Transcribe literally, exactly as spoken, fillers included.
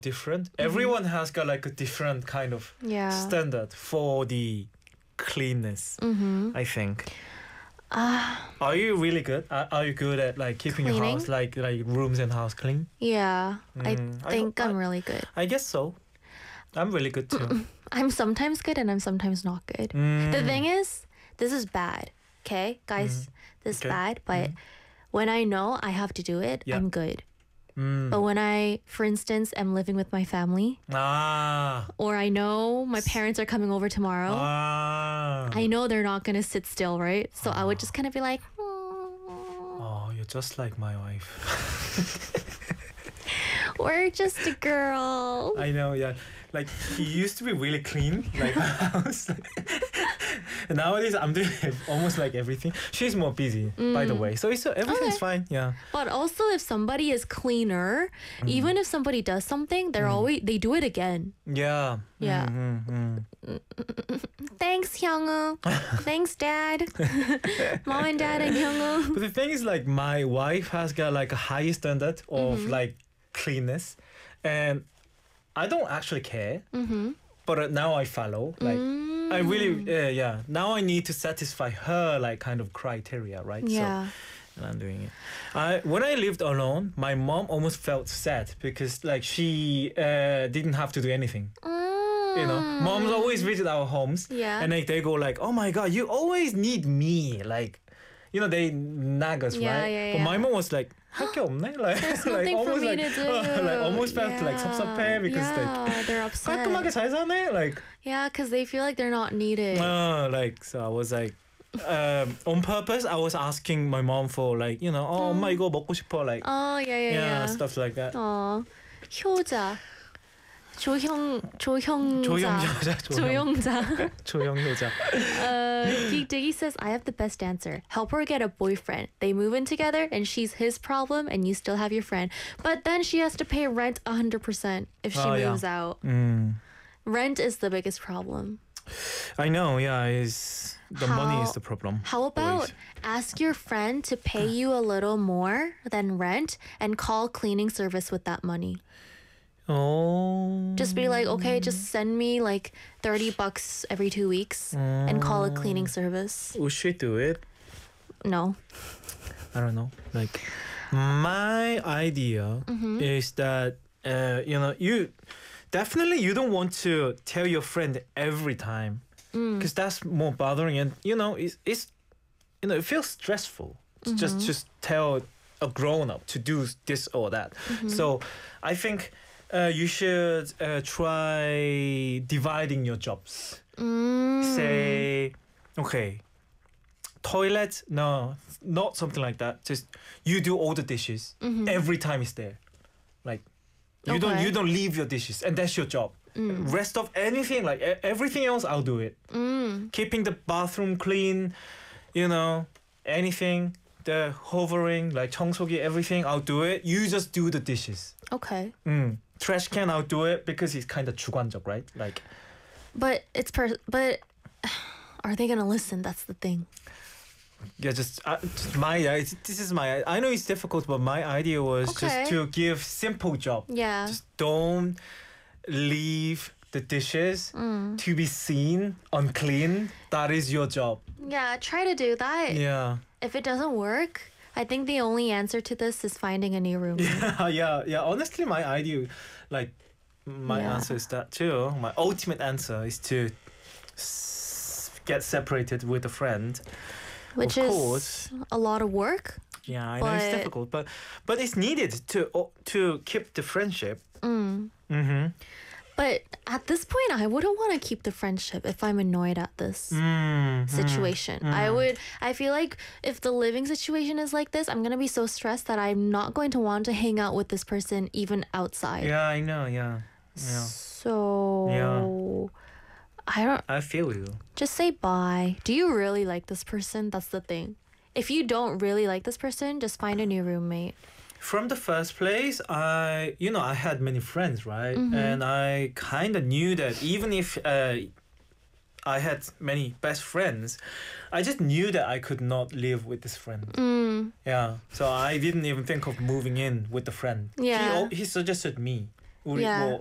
different. Mm-hmm. Everyone has got like a different kind of Yeah. standard for the cleanness. Mm-hmm. I think. Uh, Are you really good? Are, are you good at like keeping your Cleaning? house like like rooms and house clean? yeah. I Mm, think I, I'm I, really good. I guess so. I'm really good too. I'm sometimes good and I'm sometimes not good. Mm. The thing is, this is bad. Okay, guys, this is Okay. bad. But when I know I have to do it, Yeah. I'm good. Mm. But when I, for instance, am living with my family, Ah. or I know my parents are coming over tomorrow, Ah. I know they're not gonna sit still, right? So I would just kind of be like, Oh, you're just like my wife. we're just a girl. I know, yeah. Like he used to be really clean, like my house. And nowadays I'm doing almost like everything. She's more busy, by the way. So it's everything's Okay. fine. Yeah. But also, if somebody is cleaner, even if somebody does something, they're always they do it again. Yeah. Yeah. Mm, mm, mm. Thanks, Hyungwoo. Thanks, Dad. Mom and Dad and Hyungwoo. But the thing is, like, my wife has got like a high standard of Mm-hmm. like cleanness, and I don't actually care. Mm-hmm. But uh, now I follow. Like, I really, uh, yeah. Now I need to satisfy her like kind of criteria, right? Yeah. So, and I'm doing it. I when I lived alone, my mom almost felt sad because like she uh, didn't have to do anything. You know, moms always visit our homes, Yeah. and like they go like, "Oh my god, you always need me," like, you know, they nag us, Yeah, right? yeah, But yeah. my mom was like, "할 게 없네," like, There's like nothing for almost me like, to do. like almost felt like Yeah. 섭섭해 because yeah, like they're upset. 깔끔하게 잘 사네, like, Yeah, because they feel like they're not needed. uh, like so I was like. Um, on purpose, I was asking my mom for like, you know, oh, 엄마 이거 먹고 싶어, like, Oh, yeah, yeah, yeah, yeah. stuff like that. 어, 효자. 조형, 조형자. 조형자, 조형, 조형자. 조형효자. uh, Geek Diggy says, I have the best answer. Help her get a boyfriend. They move in together and she's his problem and you still have your friend. But then she has to pay rent one hundred percent if she Oh, yeah. moves out. Mm. Rent is the biggest problem. I know, yeah, is the money How- is the problem. How about always. ask your friend to pay you a little more than rent and call cleaning service with that money? Oh. Just be like, okay, just send me like thirty bucks every two weeks and call a cleaning service. Would she do it? No. I don't know. Like, my idea is that uh, you know, you definitely you don't want to tell your friend every time because that's more bothering, and you know, it's, it's you know, it feels stressful to just just tell a grown up to do this or that. So I think uh, you should uh, try dividing your jobs. Mm. Say, okay, toilet, no, not something like that. Just you do all the dishes every time it's there. Like you don't Okay. you don't leave your dishes, and that's your job. Rest of anything, like e- everything else, I'll do it. Mm. Keeping the bathroom clean, you know, anything, the hovering, like 청소기, everything, I'll do it. You just do the dishes. Okay. Mm. Trash can, I'll do it because it's kind of 주관적, right? Like. But it's per but are they gonna listen? That's the thing. Yeah, just, uh, just my uh, this is my I know it's difficult, but my idea was Okay. just to give simple job. Yeah. Just don't leave the dishes Mm. to be seen unclean. That is your job. Yeah, try to do that. Yeah. If it doesn't work, I think the only answer to this is finding a new room. Yeah, yeah, yeah. Honestly, my idea, like, my Yeah. answer is that too. My ultimate answer is to s- get separated with a friend. Which Of is course. a lot of work. Yeah, I know it's But- difficult, but but it's needed to uh, to keep the friendship. Mm. Mm-hmm. But at this point, I wouldn't want to keep the friendship if I'm annoyed at this Mm, situation. I would, I feel like if the living situation is like this, I'm going to be so stressed that I'm not going to want to hang out with this person even outside. Yeah, I know. Yeah, yeah. So, I don't, I feel you. just say bye. Do you really like this person? That's the thing. If you don't really like this person, just find a new roommate. From the first place, I you know I had many friends, right? And I kind of knew that even if uh, I had many best friends, I just knew that I could not live with this friend. Mm, Yeah, so I didn't even think of moving in with the friend. Yeah. he, al- he suggested me. 우리 Yeah. 뭐